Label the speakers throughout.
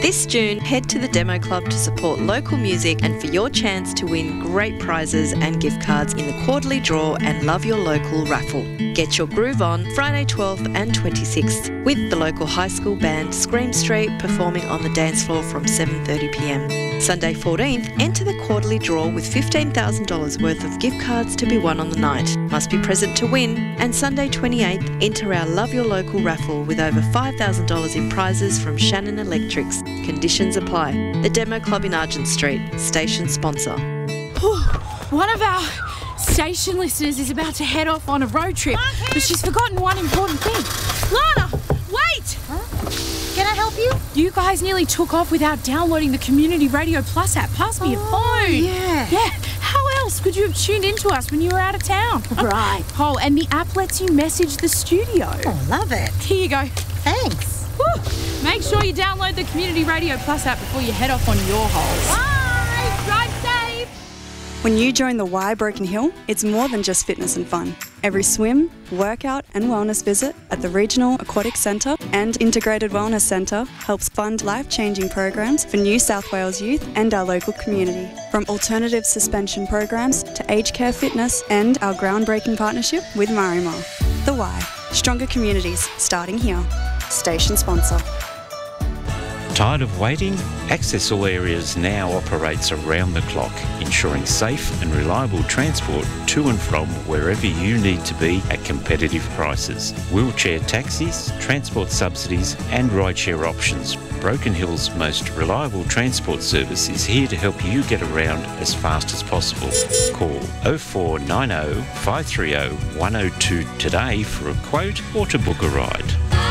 Speaker 1: This June, head to the Demo Club to support local music and for your chance to win great prizes and gift cards in the quarterly draw and Love Your Local raffle. Get your groove on Friday 12th and 26th with the local high school band Scream Street performing on the dance floor from 7:30pm. Sunday 14th, enter the quarterly draw with $15,000 worth of gift cards to be won on the night. Must be present to win. And Sunday 28th, enter our Love Your Local raffle with over $5,000 in prizes from Shannon Electrics. Conditions apply. The Demo Club in Argent Street, station sponsor.
Speaker 2: One of our station listeners is about to head off on a road trip, but she's forgotten one important thing. Lana, wait!
Speaker 3: Huh? Can I help you?
Speaker 2: You guys nearly took off without downloading the Community Radio Plus app. Pass me your phone.
Speaker 3: Yeah.
Speaker 2: How else could you have tuned into us when you were out of town?
Speaker 3: Right.
Speaker 2: Oh, and the app lets you message the studio.
Speaker 3: Oh, love it.
Speaker 2: Here you go.
Speaker 3: Thanks.
Speaker 2: Woo. Make sure you download the Community Radio Plus app before you head off on your holes.
Speaker 3: Bye.
Speaker 2: Drive safe.
Speaker 4: When you join the Y Broken Hill, it's more than just fitness and fun. Every swim, workout and wellness visit at the Regional Aquatic Centre and Integrated Wellness Centre helps fund life-changing programs for New South Wales youth and our local community. From alternative suspension programs to aged care fitness and our groundbreaking partnership with Marimar. The Y, stronger communities starting here. Station sponsor.
Speaker 5: Tired of waiting? Access All Areas now operates around the clock, ensuring safe and reliable transport to and from wherever you need to be at competitive prices. Wheelchair taxis, transport subsidies and rideshare options. Broken Hill's most reliable transport service is here to help you get around as fast as possible. Call 0490 530 102 today for a quote or to book a ride.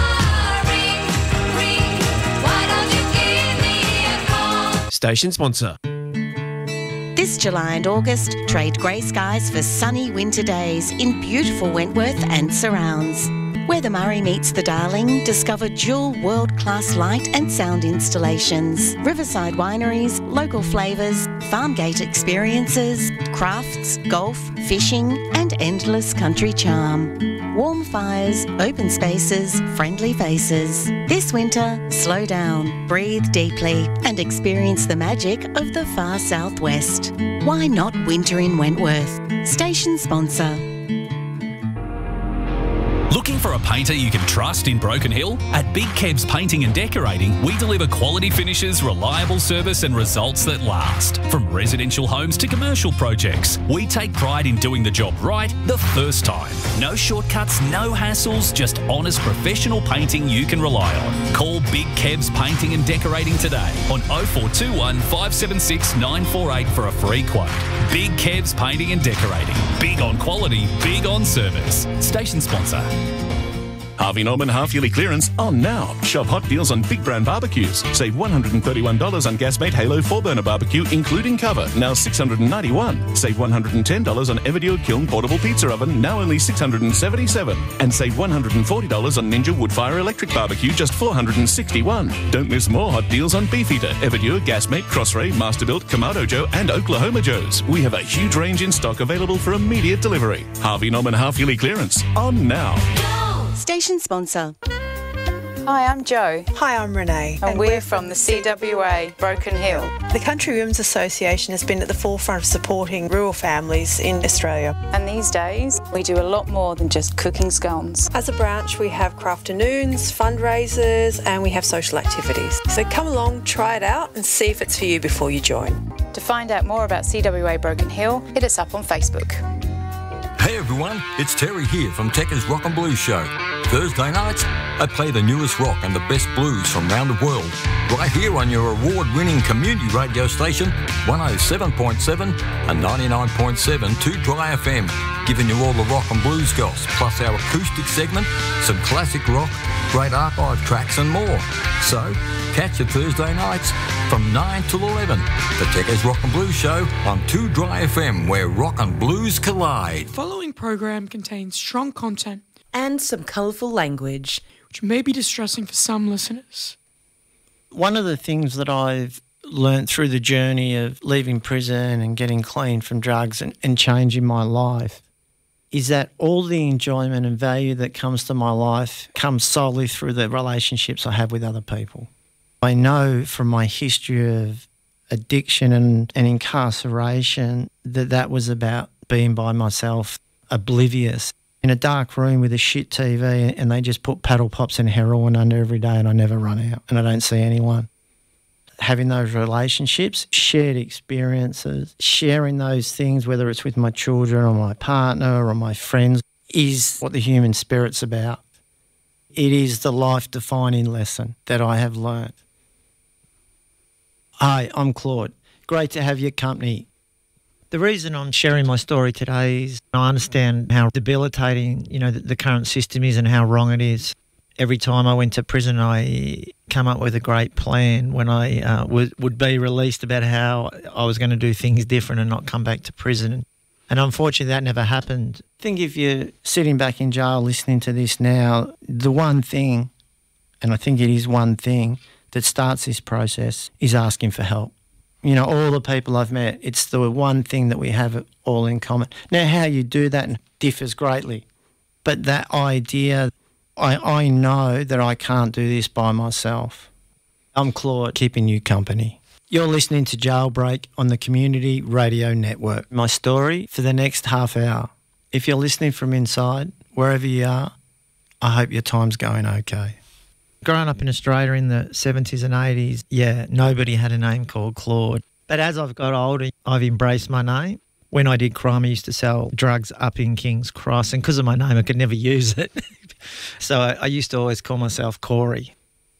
Speaker 6: Station sponsor.
Speaker 7: This July and August, trade grey skies for sunny winter days in beautiful Wentworth and surrounds. Where the Murray meets the Darling, discover dual world-class light and sound installations, riverside wineries, local flavours, farm gate experiences, crafts, golf, fishing and endless country charm. Warm fires, open spaces, friendly faces. This winter, slow down, breathe deeply and experience the magic of the far southwest. Why not winter in Wentworth? Station sponsor.
Speaker 8: Looking for a painter you can trust in Broken Hill? At Big Kebs Painting and Decorating, we deliver quality finishes, reliable service and results that last. From residential homes to commercial projects, we take pride in doing the job right the first time. No shortcuts, no hassles, just honest professional painting you can rely on. Call Big Kebs Painting and Decorating today on 0421 576 948 for a free quote. Big Kebs Painting and Decorating. Big on quality, big on service. Station sponsor.
Speaker 9: Harvey Norman half-yearly clearance on now. Shop hot deals on big brand barbecues. Save $131 on Gasmate Halo 4-burner barbecue, including cover, now $691. Save $110 on Everdure Kiln portable pizza oven, now only $677. And save $140 on Ninja Woodfire electric barbecue, just $461. Don't miss more hot deals on Beefeater, Everdure, Gasmate, Crossray, Masterbuilt, Kamado Joe and Oklahoma Joes. We have a huge range in stock available for immediate delivery. Harvey Norman half-yearly clearance on now.
Speaker 7: Station sponsor.
Speaker 10: Hi, I'm Jo.
Speaker 11: Hi, I'm Renee.
Speaker 10: And we're from the CWA Broken Hill.
Speaker 11: The Country Women's Association has been at the forefront of supporting rural families in Australia.
Speaker 10: And these days, we do a lot more than just cooking scones.
Speaker 11: As a branch, we have crafternoons, fundraisers, and we have social activities. So come along, try it out, and see if it's for you before you join.
Speaker 10: To find out more about CWA Broken Hill, hit us up on Facebook.
Speaker 12: Hey everyone, it's Terry here from Tekka's Rock and Blues Show. Thursday nights, I play the newest rock and the best blues from around the world, right here on your award-winning community radio station, 107.7 and 99.7 2 Dry FM, giving you all the rock and blues goss, plus our acoustic segment, some classic rock, great archive tracks and more. So, catch it Thursday nights from 9 till 11, the Tekka's Rock and Blues Show on 2 Dry FM, where rock and blues collide.
Speaker 13: The following program contains strong content
Speaker 14: and some colourful language,
Speaker 13: which may be distressing for some listeners.
Speaker 15: One of the things that I've learnt through the journey of leaving prison and getting clean from drugs and changing my life is that all the enjoyment and value that comes to my life comes solely through the relationships I have with other people. I know from my history of addiction and incarceration that was about being by myself, oblivious, in a dark room with a shit TV, and they just put paddle pops and heroin under every day, and I never run out and I don't see anyone. Having those relationships, shared experiences, sharing those things, whether it's with my children or my partner or my friends, is what the human spirit's about. It is the life-defining lesson that I have learnt. Hi, I'm Claude. Great to have your company. The reason I'm sharing my story today is I understand how debilitating, the current system is and how wrong it is. Every time I went to prison, I come up with a great plan when I would be released about how I was going to do things different and not come back to prison. And unfortunately, that never happened. I think if you're sitting back in jail listening to this now, the one thing, and I think it is one thing, that starts this process is asking for help. All the people I've met, it's the one thing that we have all in common. Now, how you do that differs greatly. But that idea, I know that I can't do this by myself. I'm Claude, keeping you company. You're listening to Jailbreak on the Community Radio Network. My story for the next half hour. If you're listening from inside, wherever you are, I hope your time's going okay. Growing up in Australia in the 70s and 80s, nobody had a name called Claude. But as I've got older, I've embraced my name. When I did crime, I used to sell drugs up in King's Cross, and because of my name, I could never use it. So I used to always call myself Corey.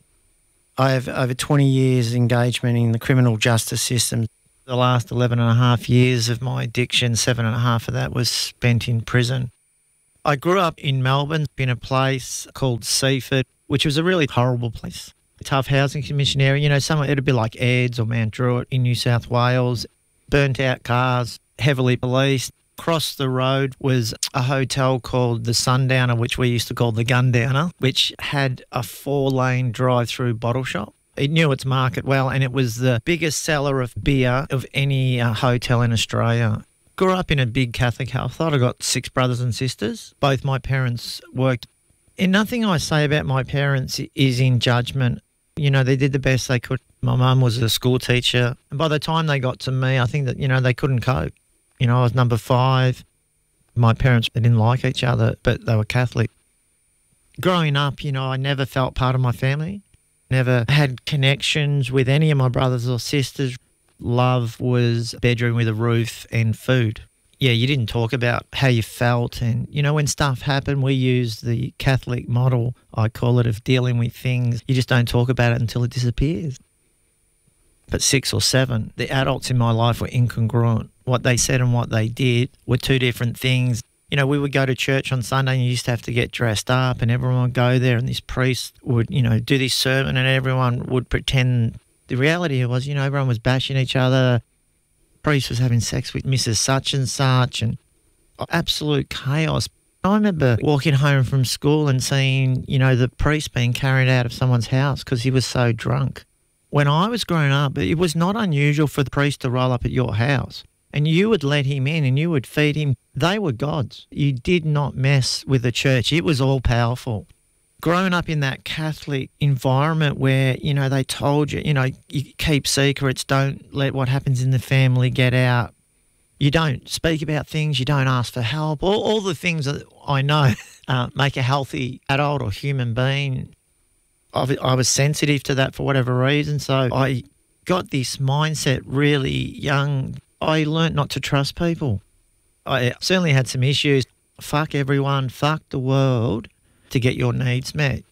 Speaker 15: I have over 20 years engagement in the criminal justice system. The last 11 and a half years of my addiction, 7.5 of that was spent in prison. I grew up in Melbourne in a place called Seaford, which was a really horrible place. A tough housing commission area, it'd be like Aids or Mount Druitt in New South Wales. Burnt out cars, heavily policed. Across the road was a hotel called the Sundowner, which we used to call the Gundowner, which had a 4-lane drive-through bottle shop. It knew its market well, and it was the biggest seller of beer of any hotel in Australia. Grew up in a big Catholic household. I got 6 brothers and sisters. Both my parents worked. And nothing I say about my parents is in judgment. They did the best they could. My mum was a school teacher. And by the time they got to me, I think that, they couldn't cope. I was number 5. My parents, they didn't like each other, but they were Catholic. Growing up, I never felt part of my family. Never had connections with any of my brothers or sisters. Love was bedroom with a roof and food. Yeah, you didn't talk about how you felt. And, when stuff happened, we used the Catholic model, I call it, of dealing with things. You just don't talk about it until it disappears. But 6 or 7, the adults in my life were incongruent. What they said and what they did were 2 different things. We would go to church on Sunday and you used to have to get dressed up and everyone would go there and this priest would, do this sermon and everyone would pretend. The reality was, everyone was bashing each other. Priest was having sex with Mrs. Such and such, and absolute chaos. I remember walking home from school and seeing, the priest being carried out of someone's house because he was so drunk. When I was growing up, it was not unusual for the priest to roll up at your house and you would let him in and you would feed him. They were gods. You did not mess with the church. It was all powerful. Growing up in that Catholic environment where, they told you, you keep secrets, don't let what happens in the family get out. You don't speak about things, you don't ask for help. All the things that I know make a healthy adult or human being. I was sensitive to that for whatever reason, so I got this mindset really young. I learnt not to trust people. I certainly had some issues. Fuck everyone, fuck the world, to get your needs met.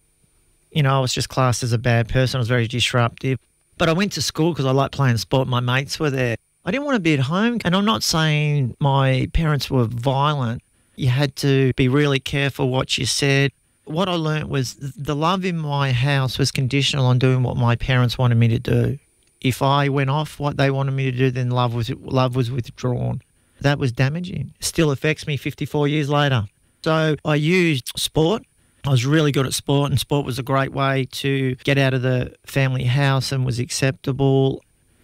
Speaker 15: I was just classed as a bad person. I was very disruptive. But I went to school because I liked playing sport. My mates were there. I didn't want to be at home. And I'm not saying my parents were violent. You had to be really careful what you said. What I learnt was the love in my house was conditional on doing what my parents wanted me to do. If I went off what they wanted me to do, then love was withdrawn. That was damaging. It still affects me 54 years later. So I used sport. I was really good at sport, and sport was a great way to get out of the family house and was acceptable.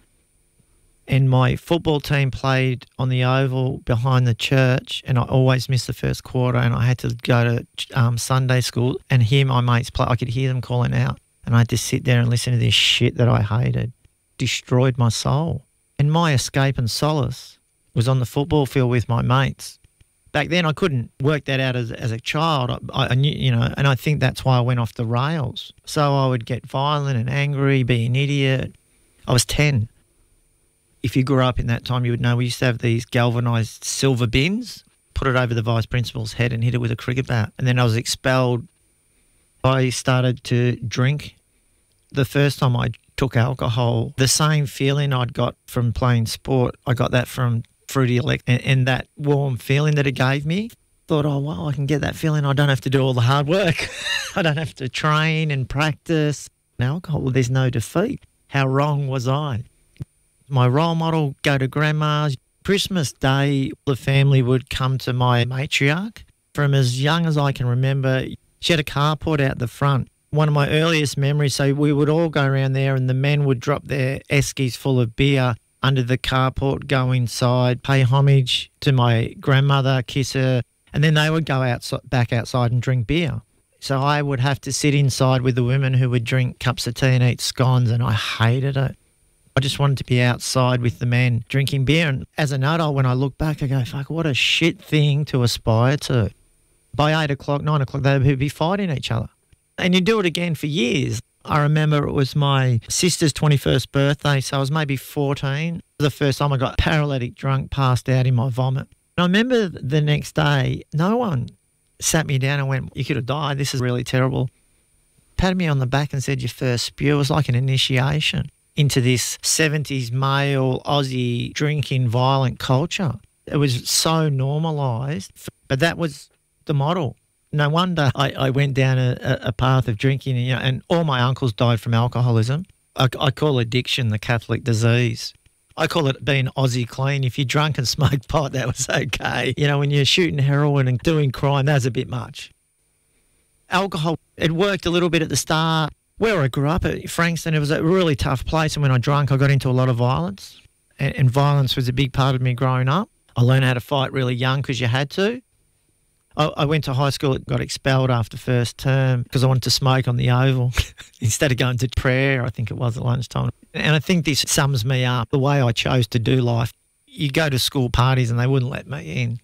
Speaker 15: And my football team played on the oval behind the church, and I always missed the first quarter, and I had to go to Sunday school and hear my mates play. I could hear them calling out. And I had to sit there and listen to this shit that I hated. Destroyed my soul. And my escape and solace was on the football field with my mates. Back then, I couldn't work that out as a child. I knew, you know, and I think that's why I went off the rails. So I would get violent and angry, be an idiot. I was 10. If you grew up in that time, you would know we used to have these galvanised silver bins, put it over the vice principal's head and hit it with a cricket bat. And then I was expelled. I started to drink. The first time I took alcohol, the same feeling I'd got from playing sport, I got that from Fruity Elect, and that warm feeling that it gave me. Thought, oh, wow, I can get that feeling. I don't have to do all the hard work. I don't have to train and practice. Alcohol, well, there's no defeat. How wrong was I? My role model, go to grandma's. Christmas Day, the family would come to my matriarch. From as young as I can remember, she had a carport out the front. One of my earliest memories, so we would all go around there and the men would drop their eskies full of beer under the carport, go inside, pay homage to my grandmother, kiss her, and then they would go back outside and drink beer. So I would have to sit inside with the women who would drink cups of tea and eat scones, and I hated it. I just wanted to be outside with the men drinking beer. And as an adult, when I look back, I go, fuck, what a shit thing to aspire to. By 8 o'clock, 9 o'clock, they would be fighting each other. And you do it again for years. I remember it was my sister's 21st birthday, so I was maybe 14. The first time I got paralytic drunk, passed out in my vomit. And I remember the next day, no one sat me down and went, you could have died, this is really terrible. Patted me on the back and said, your first spew. It was like an initiation into this 70s male Aussie drinking violent culture. It was so normalised, but that was the model. No wonder I went down a path of drinking, you know, and all my uncles died from alcoholism. I call addiction the Catholic disease. I call it being Aussie clean. If you drunk and smoked pot, that was okay. You know, when you're shooting heroin and doing crime, that's a bit much. Alcohol, it worked a little bit at the start. Where I grew up at Frankston, it was a really tough place, and when I drank, I got into a lot of violence, and violence was a big part of me growing up. I learned how to fight really young because you had to. I went to high school, got expelled after first term because I wanted to smoke on the Oval instead of going to prayer, I think it was at lunchtime. And I think this sums me up, the way I chose to do life. You go to school parties and they wouldn't let me in.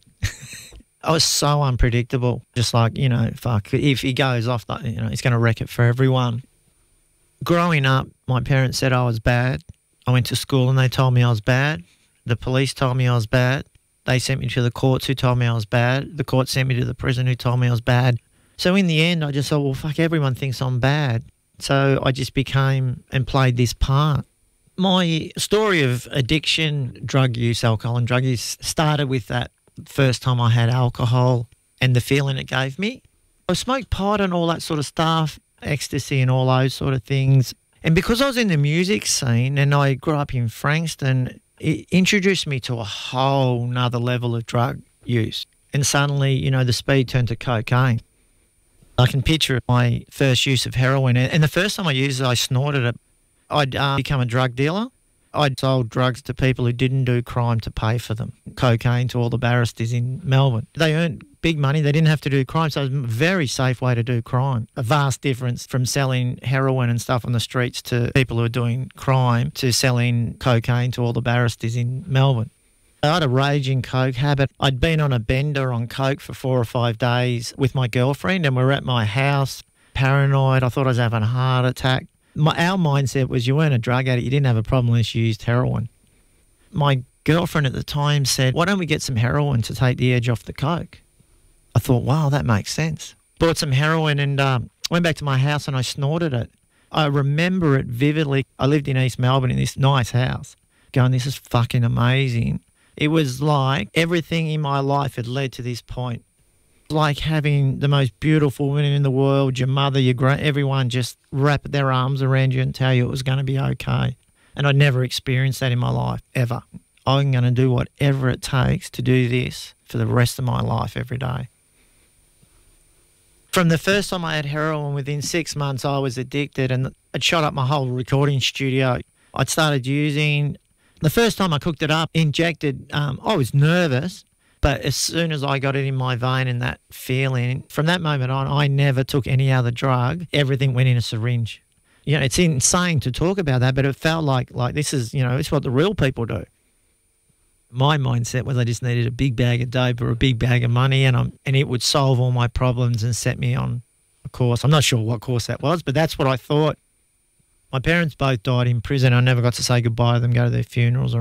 Speaker 15: I was so unpredictable, just like, you know, fuck, if he goes off, you know, he's going to wreck it for everyone. Growing up, my parents said I was bad. I went to school and they told me I was bad. The police told me I was bad. They sent me to the courts who told me I was bad. The court sent me to the prison who told me I was bad. So in the end, I just thought, well, fuck, everyone thinks I'm bad. So I just became and played this part. My story of addiction, drug use, alcohol and drug use started with that first time I had alcohol and the feeling it gave me. I smoked pot and all that sort of stuff, ecstasy and all those sort of things. And because I was in the music scene and I grew up in Frankston, it introduced me to a whole nother level of drug use. And suddenly, you know, the speed turned to cocaine. I can picture my first use of heroin. And the first time I used it, I snorted it. I'd become a drug dealer. I'd sold drugs to people who didn't do crime to pay for them. Cocaine to all the barristers in Melbourne. They earned big money. They didn't have to do crime. So it was a very safe way to do crime. A vast difference from selling heroin and stuff on the streets to people who are doing crime to selling cocaine to all the barristers in Melbourne. I had a raging coke habit. I'd been on a bender on coke for 4 or 5 days with my girlfriend and we were at my house, paranoid. I thought I was having a heart attack. Our mindset was you weren't a drug addict, you didn't have a problem unless you used heroin. My girlfriend at the time said, why don't we get some heroin to take the edge off the coke? I thought, wow, that makes sense. Bought some heroin and went back to my house and I snorted it. I remember it vividly. I lived in East Melbourne in this nice house, going, this is fucking amazing. It was like everything in my life had led to this point. Like having the most beautiful woman in the world, your mother, everyone just wrap their arms around you and tell you it was going to be okay. And I'd never experienced that in my life, ever. I'm going to do whatever it takes to do this for the rest of my life every day. From the first time I had heroin, within 6 months I was addicted and it shot up my whole recording studio. I'd started using. The first time I cooked it up, injected, I was nervous. But as soon as I got it in my vein and that feeling, from that moment on, I never took any other drug. Everything went in a syringe. You know, it's insane to talk about that, but it felt like this is, you know, it's what the real people do. My mindset was I just needed a big bag of dope or a big bag of money, and it would solve all my problems and set me on a course. I'm not sure what course that was, but that's what I thought. My parents both died in prison. I never got to say goodbye to them, go to their funerals.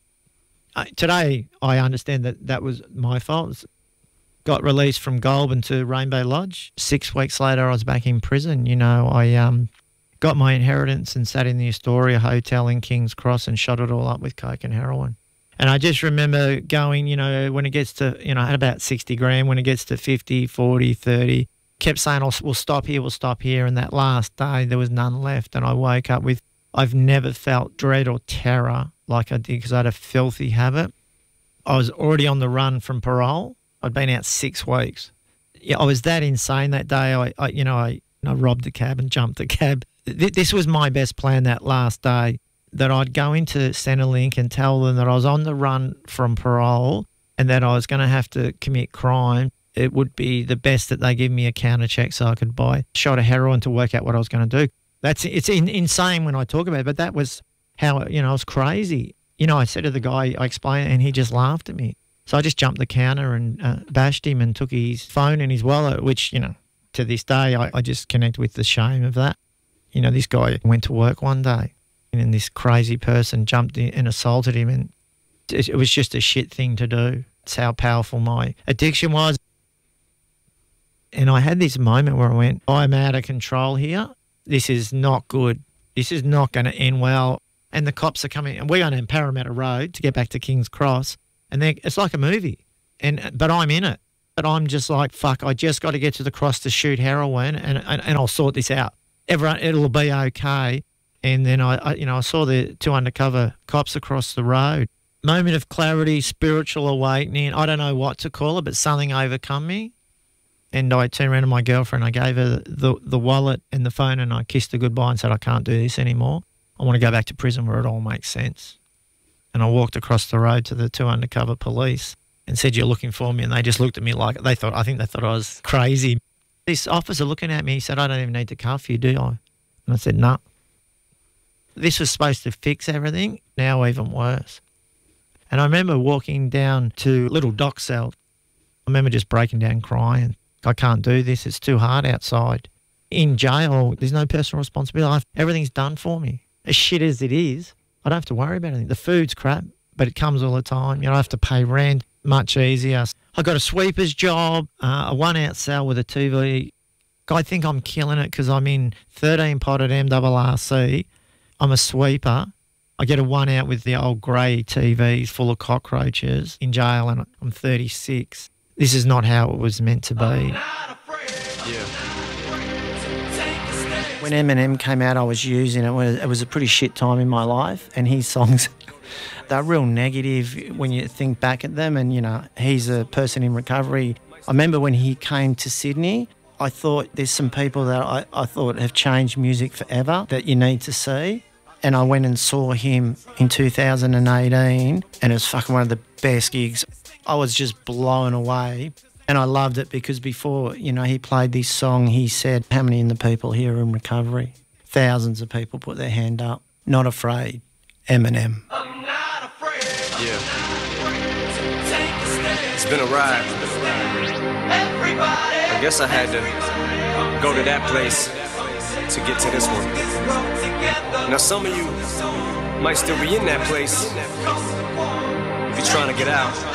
Speaker 15: Today, I understand that was my fault. Got released from Goulburn to Rainbow Lodge. 6 weeks later, I was back in prison. You know, I got my inheritance and sat in the Astoria Hotel in King's Cross and shot it all up with coke and heroin. And I just remember going, you know, when it gets to, you know, I had about 60 grand. When it gets to 50, 40, 30, kept saying, we'll stop here. And that last day, there was none left. And I woke up with, I've never felt dread or terror like I did because I had a filthy habit. I was already on the run from parole. I'd been out 6 weeks. Yeah, I was that insane that day. I robbed the cab and jumped the cab. This was my best plan that last day, that I'd go into Centrelink and tell them that I was on the run from parole and that I was going to have to commit crime. It would be the best that they give me a counter check so I could buy a shot of heroin to work out what I was going to do. It's insane when I talk about it, but that was how, you know, I was crazy. You know, I said to the guy, I explained it, and he just laughed at me. So I just jumped the counter and bashed him and took his phone and his wallet, which, you know, to this day, I just connect with the shame of that. You know, this guy went to work one day and this crazy person jumped in and assaulted him, and it was just a shit thing to do. It's how powerful my addiction was. And I had this moment where I went, I'm out of control here. This is not good. This is not going to end well. And the cops are coming, and we're going to Parramatta Road to get back to King's Cross. And it's like a movie, but I'm in it. But I'm just like, fuck, I just got to get to the cross to shoot heroin, and I'll sort this out. It'll be okay. And then I saw the 2 undercover cops across the road. Moment of clarity, spiritual awakening. I don't know what to call it, but something overcome me. And I turned around to my girlfriend. I gave her the wallet and the phone, and I kissed her goodbye and said, I can't do this anymore. I want to go back to prison where it all makes sense. And I walked across the road to the 2 undercover police and said, you're looking for me. And they just looked at me like I think they thought I was crazy. This officer looking at me, he said, I don't even need to cuff you, do I? And I said, no. This was supposed to fix everything, now even worse. And I remember walking down to little dock cell. I remember just breaking down crying. I can't do this. It's too hard outside. In jail, there's no personal responsibility. Everything's done for me. As shit as it is, I don't have to worry about anything. The food's crap, but it comes all the time. You know, I have to pay rent, much easier. I got a sweeper's job, a 1-out cell with a TV. I think I'm killing it because I'm in 13-potted MRRC. I'm a sweeper. I get a 1-out with the old grey TVs full of cockroaches in jail, and I'm 36. This is not how it was meant to be. When Eminem came out, I was using it. It was a pretty shit time in my life, and his songs, they're real negative when you think back at them, and, you know, he's a person in recovery. I remember when he came to Sydney, I thought there's some people that I thought have changed music forever that you need to see. And I went and saw him in 2018, and it was fucking one of the best gigs. I was just blown away, and I loved it because before, you know, he played this song, he said, how many of the people here are in recovery? Thousands of people put their hand up. Not afraid. Eminem.
Speaker 6: I'm not afraid. Yeah. It's been a ride. Everybody. I guess I had to go to that place to get to this one. Now some of you might still be in that place if you're trying to get out.